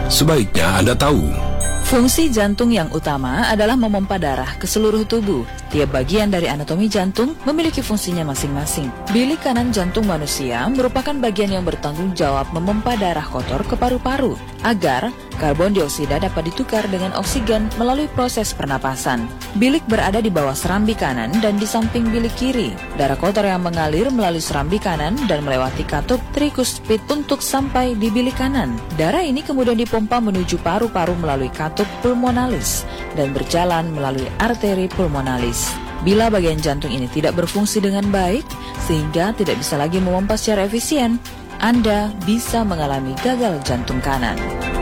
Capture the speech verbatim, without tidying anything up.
Sebaiknya Anda tahu. Fungsi jantung yang utama adalah memompa darah ke seluruh tubuh. Tiap bagian dari anatomi jantung memiliki fungsinya masing-masing. Bilik kanan jantung manusia merupakan bagian yang bertanggung jawab memompa darah kotor ke paru-paru agar karbon dioksida dapat ditukar dengan oksigen melalui proses pernapasan. Bilik berada di bawah serambi kanan dan di samping bilik kiri. Darah kotor yang mengalir melalui serambi kanan dan melewati katup trikuspid untuk sampai di bilik kanan. Darah ini kemudian dipompa menuju paru-paru melalui katup pulmonalis dan berjalan melalui arteri pulmonalis. Bila bagian jantung ini tidak berfungsi dengan baik, sehingga tidak bisa lagi memompa secara efisien, Anda bisa mengalami gagal jantung kanan.